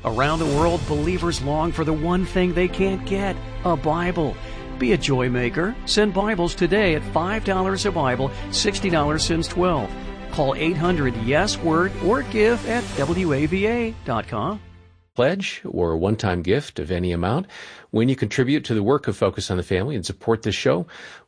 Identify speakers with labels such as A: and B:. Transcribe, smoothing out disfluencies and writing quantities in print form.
A: Around the world, believers long for the one thing they can't get, a Bible. Be a joy maker. Send Bibles today at $5 a Bible, $60 since 12. Call 800-YES-WORD or give at WAVA.com.
B: Pledge or a one-time gift of any amount when you contribute to the work of Focus on the Family and support this show.